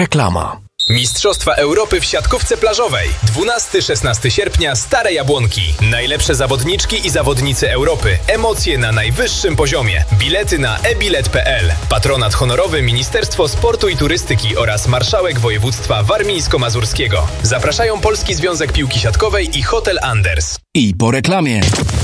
Reklama. Mistrzostwa Europy w siatkówce plażowej. 12-16 sierpnia, Stare Jabłonki. Najlepsze zawodniczki i zawodnicy Europy. Emocje na najwyższym poziomie. Bilety na ebilet.pl. Patronat honorowy Ministerstwo Sportu i Turystyki oraz Marszałek Województwa Warmińsko-Mazurskiego. Zapraszają Polski Związek Piłki Siatkowej i Hotel Anders. I po reklamie.